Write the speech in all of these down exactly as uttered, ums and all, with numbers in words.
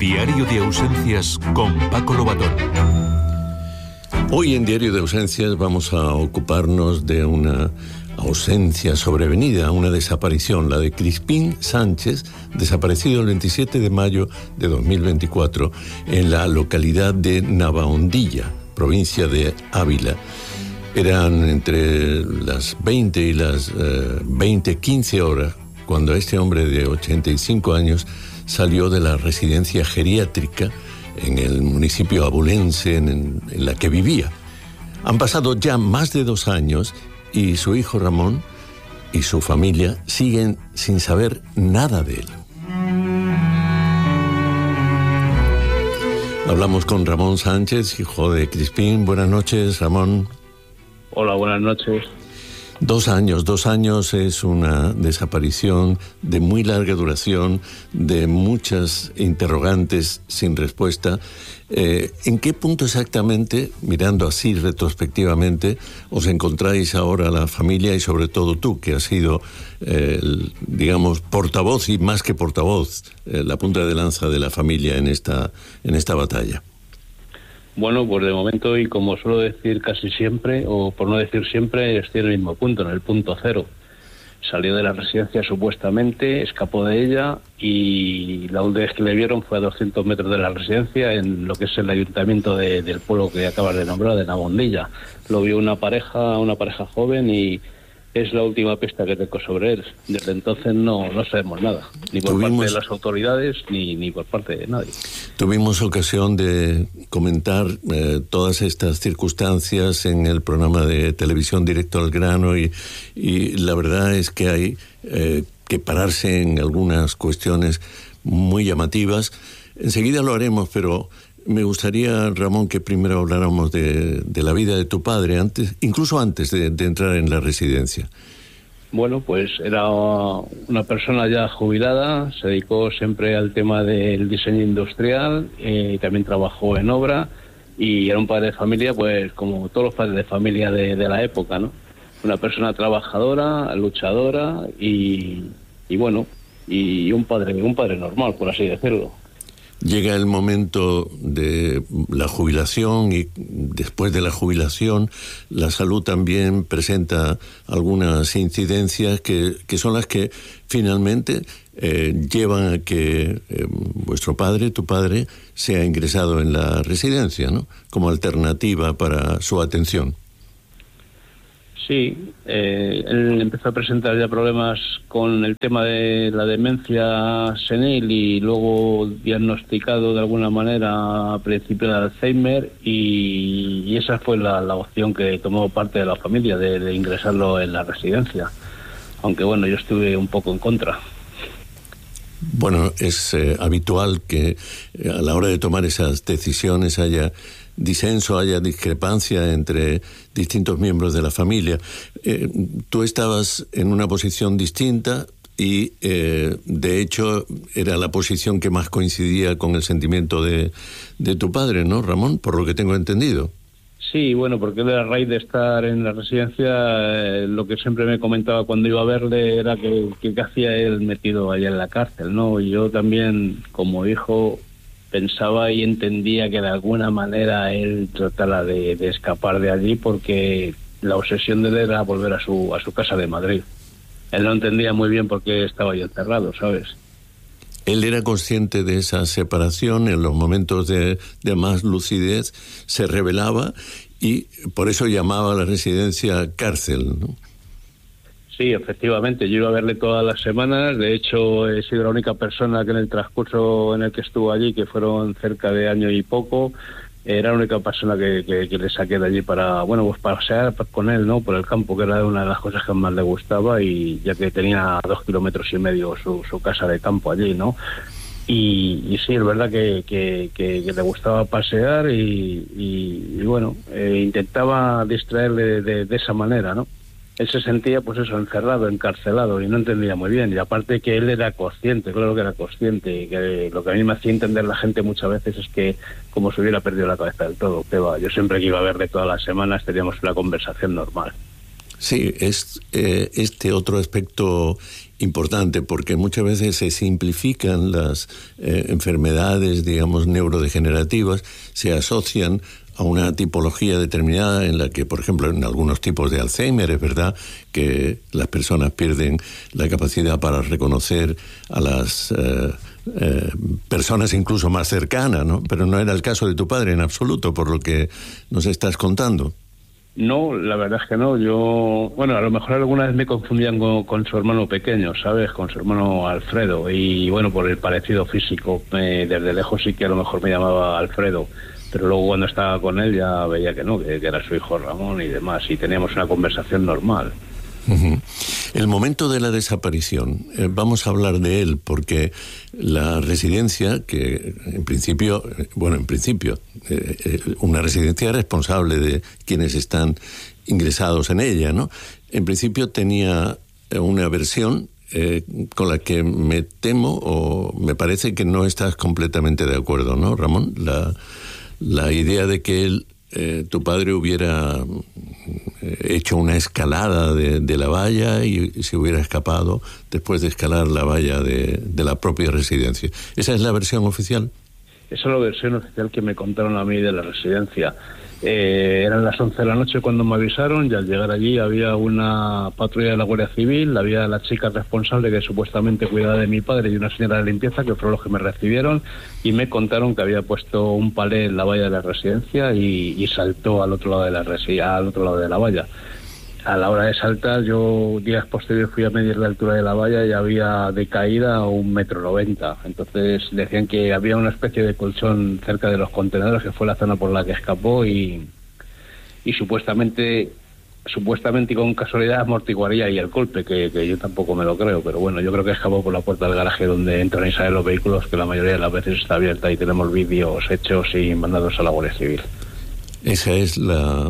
Diario de Ausencias con Paco Lobatón. Hoy en Diario de Ausencias vamos a ocuparnos de una ausencia sobrevenida, una desaparición, la de Crispín Sánchez, desaparecido el veintisiete de mayo de dos mil veinticuatro en la localidad de Navahondilla, provincia de Ávila. Eran entre las veinte y las eh, veinte quince horas cuando este hombre de ochenta y cinco años salió de la residencia geriátrica en el municipio abulense en, en la que vivía. Han pasado ya más de dos años y su hijo Ramón y su familia siguen sin saber nada de él. Hablamos con Ramón Sánchez, hijo de Crispín. Buenas noches, Ramón. Hola, buenas noches. Dos años, dos años es una desaparición de muy larga duración, de muchas interrogantes sin respuesta. Eh, ¿En qué punto exactamente, mirando así retrospectivamente, os encontráis ahora la familia y sobre todo tú, que has sido, eh, el, digamos, portavoz y más que portavoz, eh, la punta de lanza de la familia en esta, en esta batalla? Bueno, pues de momento, y como suelo decir casi siempre, o por no decir siempre, estoy en el mismo punto, en el punto cero. Salió de la residencia supuestamente, escapó de ella y la última vez que le vieron fue a doscientos metros de la residencia, en lo que es el ayuntamiento de, del pueblo que acabas de nombrar, de Navahondilla. Lo vio una pareja, una pareja joven y es la última pista que tengo sobre él. Desde entonces no, no sabemos nada, ni por Tuvimos... parte de las autoridades ni, ni por parte de nadie. Tuvimos ocasión de comentar eh, todas estas circunstancias en el programa de televisión Directo al Grano y, y la verdad es que hay eh, que pararse en algunas cuestiones muy llamativas. Enseguida lo haremos, pero me gustaría, Ramón, que primero habláramos de, de la vida de tu padre, antes, incluso antes de, de entrar en la residencia. Bueno, pues era una persona ya jubilada, se dedicó siempre al tema del diseño industrial, eh, también trabajó en obra y era un padre de familia, pues como todos los padres de familia de, de la época, ¿no? Una persona trabajadora, luchadora y, y bueno, y un padre, un padre normal, por así decirlo. Llega el momento de la jubilación y después de la jubilación la salud también presenta algunas incidencias que, que son las que finalmente eh, llevan a que eh, vuestro padre, tu padre, sea ingresado en la residencia, ¿no? Como alternativa para su atención. Sí, eh, él empezó a presentar ya problemas con el tema de la demencia senil y luego diagnosticado de alguna manera a principio de Alzheimer y, y esa fue la, la opción que tomó parte de la familia de, de ingresarlo en la residencia, aunque bueno, yo estuve un poco en contra. Bueno, es eh, habitual que eh, a la hora de tomar esas decisiones haya disenso, haya discrepancia entre distintos miembros de la familia. Eh, tú estabas en una posición distinta y, eh, de hecho, era la posición que más coincidía con el sentimiento de, de tu padre, ¿no, Ramón? Por lo que tengo entendido. Sí, bueno, porque él, a raíz de estar en la residencia, eh, lo que siempre me comentaba cuando iba a verle era que, que, que hacía él metido allá en la cárcel, ¿no? Y yo también, como hijo, pensaba y entendía que de alguna manera él tratara de, de escapar de allí porque la obsesión de él era volver a su, a su casa de Madrid. Él no entendía muy bien por qué estaba yo encerrado, ¿sabes? Él era consciente de esa separación, en los momentos de, de más lucidez se revelaba y por eso llamaba a la residencia cárcel, ¿no? Sí, efectivamente, yo iba a verle todas las semanas, de hecho he sido la única persona que en el transcurso en el que estuvo allí, que fueron cerca de año y poco, era la única persona que, que, que le saqué de allí para, bueno, pues pasear con él, ¿no? Por el campo, que era una de las cosas que más le gustaba, y ya que tenía dos kilómetros y medio su, su casa de campo allí, ¿no? Y, y sí, es verdad que, que, que, que le gustaba pasear y, y, y bueno, eh, intentaba distraerle de, de, de esa manera, ¿no? Él se sentía, pues eso, encerrado, encarcelado, y no entendía muy bien. Y aparte que él era consciente, claro que era consciente, y que lo que a mí me hacía entender la gente muchas veces es que como se hubiera perdido la cabeza del todo. Que va, yo siempre que iba a verle todas las semanas teníamos una conversación normal. Sí, es eh, este otro aspecto importante, porque muchas veces se simplifican las eh, enfermedades, digamos, neurodegenerativas, se asocian a una tipología determinada en la que, por ejemplo, en algunos tipos de Alzheimer, es verdad que las personas pierden la capacidad para reconocer a las eh, eh, personas incluso más cercanas, ¿no? Pero no era el caso de tu padre en absoluto, por lo que nos estás contando. No, la verdad es que no. Yo, bueno, a lo mejor alguna vez me confundían con, con su hermano pequeño, ¿sabes? Con su hermano Alfredo. Y bueno, por el parecido físico, eh, desde lejos sí que a lo mejor me llamaba Alfredo. Pero luego cuando estaba con él ya veía que no, que, que era su hijo Ramón y demás. Y teníamos una conversación normal. Uh-huh. El momento de la desaparición, eh, vamos a hablar de él, porque la residencia, que en principio, bueno, en principio, eh, eh, una residencia responsable de quienes están ingresados en ella, ¿no? En principio tenía una versión eh, con la que me temo o me parece que no estás completamente de acuerdo, ¿no, Ramón? La, la idea de que él, eh, tu padre hubiera hecho una escalada de, de la valla y se hubiera escapado después de escalar la valla de, de la propia residencia. ¿Esa es la versión oficial? Esa es la versión oficial que me contaron a mí de la residencia. Eh, eran las once de la noche cuando me avisaron y al llegar allí había una patrulla de la Guardia Civil, había la chica responsable que supuestamente cuidaba de mi padre y una señora de limpieza que fueron los que me recibieron y me contaron que había puesto un palé en la valla de la residencia y, y saltó al otro lado de la resi- al otro lado de la valla. A la hora de saltar, yo días posteriores fui a medir la altura de la valla y había de caída a un metro noventa. Entonces decían que había una especie de colchón cerca de los contenedores, que fue la zona por la que escapó y, y supuestamente supuestamente y con casualidad amortiguaría ahí el golpe, que, que yo tampoco me lo creo, pero bueno, yo creo que escapó por la puerta del garaje donde entran y salen los vehículos, que la mayoría de las veces está abierta y tenemos vídeos hechos y mandados a la Guardia Civil. Esa es la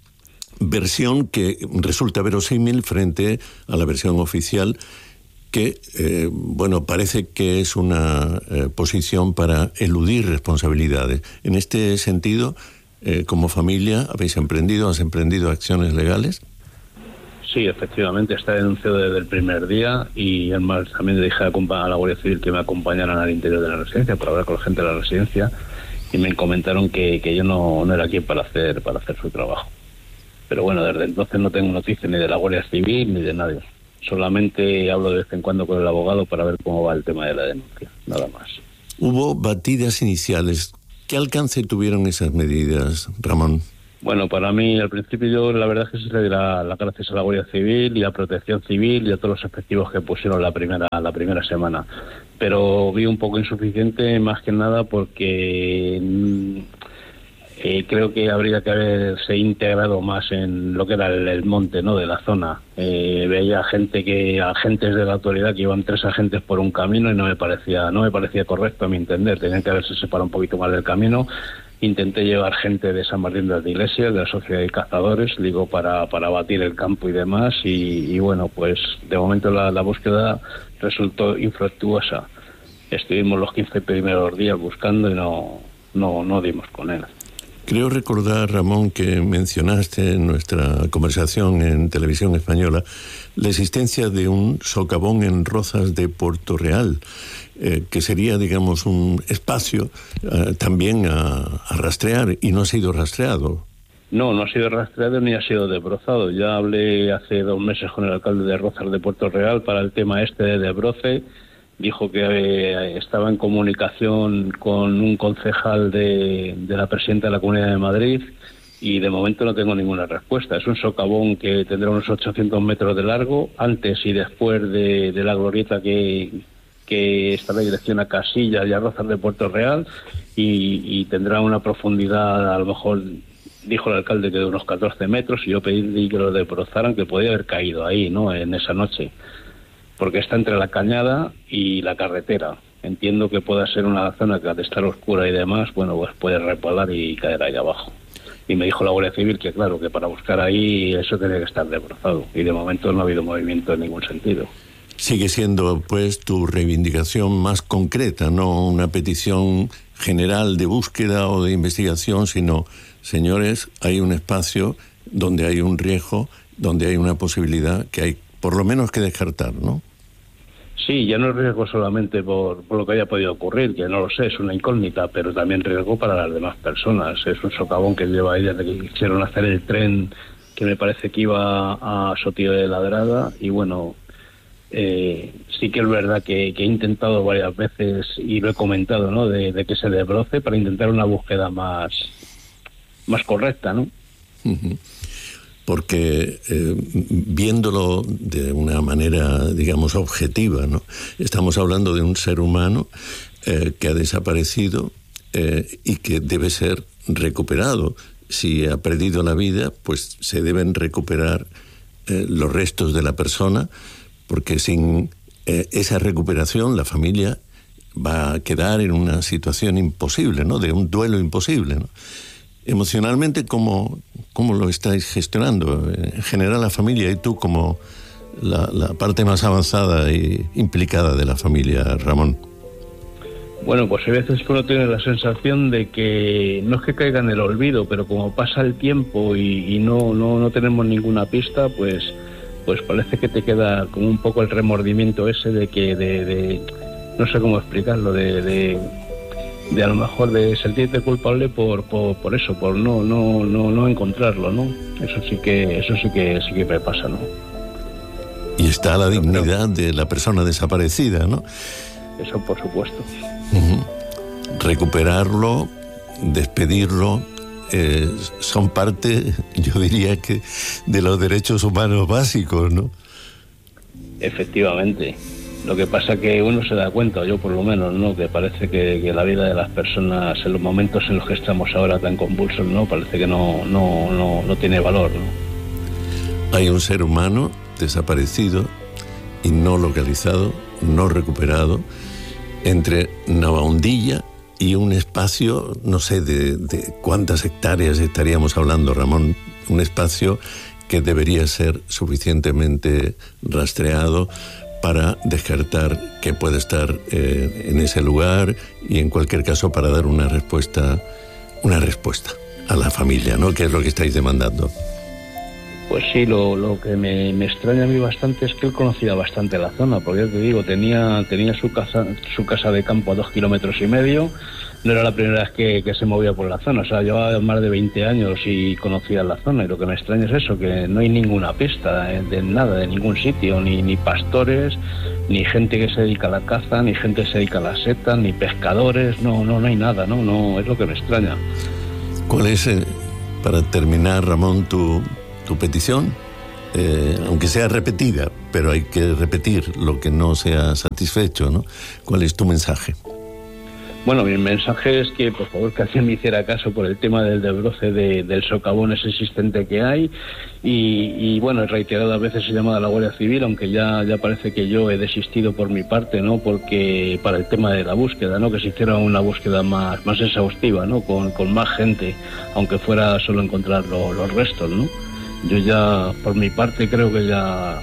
versión que resulta verosímil frente a la versión oficial que, eh, bueno, parece que es una eh, posición para eludir responsabilidades. En este sentido, eh, como familia, ¿habéis emprendido, has emprendido acciones legales? Sí, efectivamente, está denunciado desde el primer día y además también le dije a la Guardia Civil que me acompañaran al interior de la residencia para hablar con la gente de la residencia y me comentaron que, que yo no, no era quien para hacer, para hacer su trabajo. Pero bueno, desde entonces no tengo noticias ni de la Guardia Civil ni de nadie. Solamente hablo de vez en cuando con el abogado para ver cómo va el tema de la denuncia, nada más. Hubo batidas iniciales. ¿Qué alcance tuvieron esas medidas, Ramón? Bueno, para mí, al principio yo la verdad es que se le di las gracias a la Guardia Civil y a Protección Civil y a todos los efectivos que pusieron la primera, la primera semana. Pero vi un poco insuficiente, más que nada porque Eh, creo que habría que haberse integrado más en lo que era el, el monte, ¿no?, de la zona. Eh, veía gente que agentes de la autoridad que iban tres agentes por un camino y no me parecía no me parecía correcto a mi entender. Tenían que haberse separado un poquito más del camino. Intenté llevar gente de San Martín de las Iglesias, de la Sociedad de Cazadores, digo, para para batir el campo y demás. Y, y bueno, pues de momento la, la búsqueda resultó infructuosa. Estuvimos los quince primeros días buscando y no no no dimos con él. Creo recordar, Ramón, que mencionaste en nuestra conversación en Televisión Española la existencia de un socavón en Rozas de Puerto Real, eh, que sería, digamos, un espacio eh, también a, a rastrear, y no ha sido rastreado. No, no ha sido rastreado ni ha sido desbrozado. Ya hablé hace dos meses con el alcalde de Rozas de Puerto Real para el tema este de desbroce. Dijo que eh, estaba en comunicación con un concejal de, de la presidenta de la Comunidad de Madrid y de momento no tengo ninguna respuesta. Es un socavón que tendrá unos ochocientos metros de largo, antes y después de, de la glorieta que, que está en dirección a Casillas y a Rozas de Puerto Real y, y tendrá una profundidad, a lo mejor, dijo el alcalde, que de unos catorce metros, y yo pedí que lo desbrozaran, que podía haber caído ahí, ¿no?, en esa noche, porque está entre la cañada y la carretera. Entiendo que pueda ser una zona que al estar oscura y demás, bueno, pues puede repalar y caer ahí abajo. Y me dijo la Guardia Civil que claro, que para buscar ahí eso tenía que estar desbrozado. Y de momento no ha habido movimiento en ningún sentido. Sigue siendo, pues, tu reivindicación más concreta, no una petición general de búsqueda o de investigación, sino, señores, hay un espacio donde hay un riesgo, donde hay una posibilidad que hay por lo menos que descartar, ¿no? Sí, ya no es riesgo solamente por, por lo que haya podido ocurrir, que no lo sé, es una incógnita, pero también riesgo para las demás personas. Es un socavón que lleva ahí desde que quisieron hacer el tren, que me parece que iba a Sotillo de Ladrada, y bueno, eh, sí que es verdad que, que he intentado varias veces, y lo he comentado, ¿no?, de, de que se desbroce para intentar una búsqueda más, más correcta, ¿no? Uh-huh. Porque eh, viéndolo de una manera, digamos, objetiva, ¿no?, estamos hablando de un ser humano eh, que ha desaparecido eh, y que debe ser recuperado. Si ha perdido la vida, pues se deben recuperar eh, los restos de la persona, porque sin eh, esa recuperación la familia va a quedar en una situación imposible, ¿no?, de un duelo imposible, ¿no? Emocionalmente, ¿cómo, cómo lo estáis gestionando? En general, la familia y tú como la, la parte más avanzada e implicada de la familia, Ramón. Bueno, pues hay veces que uno tiene la sensación de que no es que caiga en el olvido, pero como pasa el tiempo y, y no, no, no tenemos ninguna pista, pues, pues parece que te queda como un poco el remordimiento ese de que, de, de no sé cómo explicarlo, de... de de a lo mejor de sentirte culpable por, por por eso, por no no no no encontrarlo, ¿no? Eso sí que eso sí que sí que me pasa, ¿no? Y está la dignidad de la persona desaparecida, ¿no? Eso por supuesto. Uh-huh. Recuperarlo, despedirlo, eh, son parte, yo diría que, de los derechos humanos básicos, ¿no? Efectivamente. Lo que pasa que uno se da cuenta, yo por lo menos, ¿no?, que parece que, que la vida de las personas en los momentos en los que estamos ahora tan convulsos, ¿no?, parece que no, no, no, no tiene valor, ¿no? Hay un ser humano desaparecido y no localizado, no recuperado, entre Navaundilla y un espacio, no sé de, de cuántas hectáreas estaríamos hablando, Ramón, un espacio que debería ser suficientemente rastreado para descartar que puede estar eh, en ese lugar y en cualquier caso para dar una respuesta, una respuesta a la familia, ¿no?, que es lo que estáis demandando. Pues sí, lo, lo que me, me extraña a mí bastante es que él conocía bastante la zona, porque ya te digo, tenía, tenía su casa, su casa de campo a dos kilómetros y medio. No era la primera vez que, que se movía por la zona, o sea, llevaba más de veinte años y conocía la zona, y lo que me extraña es eso, que no hay ninguna pista de, de nada, de ningún sitio, ni, ni pastores, ni gente que se dedica a la caza, ni gente que se dedica a la seta, ni pescadores, no, no, no hay nada, no, no, es lo que me extraña. ¿Cuál es, eh, para terminar, Ramón, tu, tu petición? Eh, aunque sea repetida, pero hay que repetir lo que no sea satisfecho, ¿no? ¿Cuál es tu mensaje? Bueno, mi mensaje es que, por favor, que alguien me hiciera caso por el tema del desbroce de, del socavón ese existente que hay. Y, y bueno, reiteradas veces he llamado a la Guardia Civil, aunque ya, ya parece que yo he desistido por mi parte, ¿no? Porque para el tema de la búsqueda, ¿no?, que se hiciera una búsqueda más, más exhaustiva, ¿no?, con, con más gente, aunque fuera solo encontrar lo, los restos, ¿no? Yo ya, por mi parte, creo que ya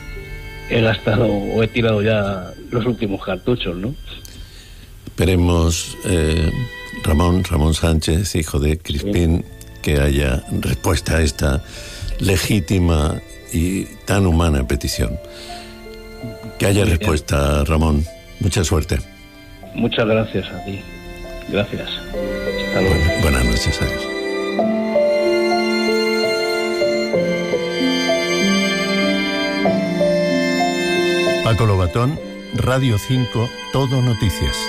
he gastado o he tirado ya los últimos cartuchos, ¿no? Esperemos, eh, Ramón, Ramón Sánchez, hijo de Crispín, sí, que haya respuesta a esta legítima y tan humana petición. Que haya Muy respuesta, bien. Ramón. Mucha suerte. Muchas gracias a ti. Gracias. Hasta luego. Bueno, buenas noches, adiós. Paco Lobatón, Radio cinco, Todo Noticias.